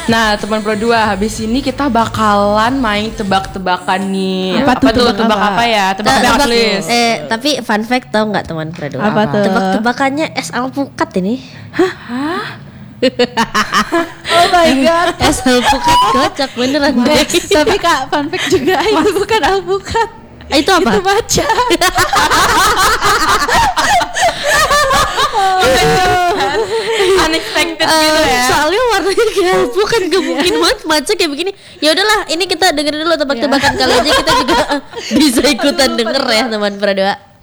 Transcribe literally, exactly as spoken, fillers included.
Nah teman Pro dua, habis ini kita bakalan main tebak-tebakan nih. Apa tuh, tebak tebak apa? apa ya? Tebak Te- apa tebak- tulis? eh tapi fun fact tau nggak teman Prado? Apa tuh? Tebak-tebakannya es alpukat ini. Oh my god. Es alpukat kocak beneran deh. Tapi Kak, fun fact juga itu bukan alpukat. Ah, itu apa? Itu baca. Unexpected Eh, gitu ya. Soalnya warnanya kayak alpukat, gak mungkin banget baca kayak begini. Ya udahlah, ini kita dengerin dulu tebak-tebakan kali aja kita juga bisa ikutan denger ya teman Prado.